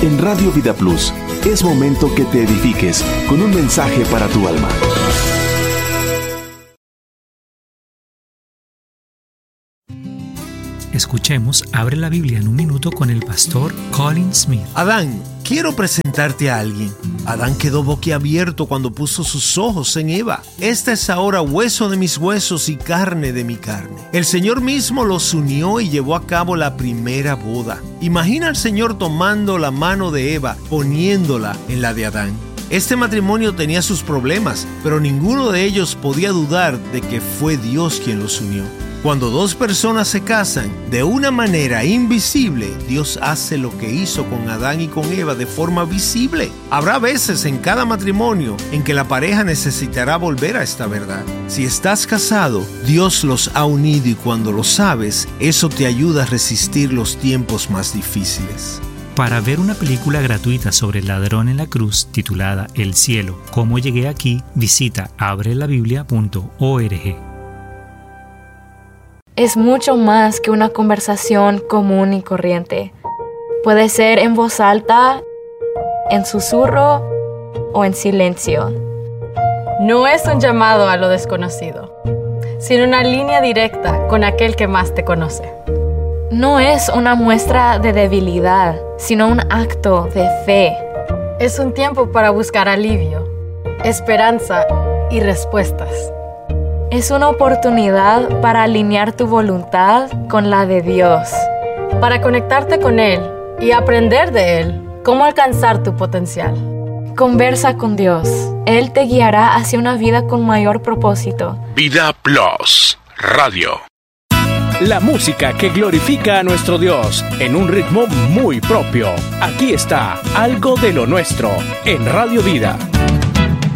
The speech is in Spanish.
En Radio Vida Plus, es momento que te edifiques con un mensaje para tu alma. Escuchemos Abre la Biblia en un minuto con el pastor Colin Smith. Adán, quiero presentarte a alguien. Adán quedó boquiabierto cuando puso sus ojos en Eva. Esta es ahora hueso de mis huesos y carne de mi carne. El Señor mismo los unió y llevó a cabo la primera boda. Imagina al Señor tomando la mano de Eva, poniéndola en la de Adán. Este matrimonio tenía sus problemas, pero ninguno de ellos podía dudar de que fue Dios quien los unió. Cuando dos personas se casan, de una manera invisible, Dios hace lo que hizo con Adán y con Eva de forma visible. Habrá veces en cada matrimonio en que la pareja necesitará volver a esta verdad. Si estás casado, Dios los ha unido y cuando lo sabes, eso te ayuda a resistir los tiempos más difíciles. Para ver una película gratuita sobre el ladrón en la cruz titulada El cielo, ¿cómo llegué aquí?, visita abrelabiblia.org. Es mucho más que una conversación común y corriente. Puede ser en voz alta, en susurro o en silencio. No es un llamado a lo desconocido, sino una línea directa con aquel que más te conoce. No es una muestra de debilidad, sino un acto de fe. Es un tiempo para buscar alivio, esperanza y respuestas. Es una oportunidad para alinear tu voluntad con la de Dios. Para conectarte con Él y aprender de Él cómo alcanzar tu potencial. Conversa con Dios. Él te guiará hacia una vida con mayor propósito. Vida Plus Radio. La música que glorifica a nuestro Dios en un ritmo muy propio. Aquí está Algo de lo Nuestro en Radio Vida.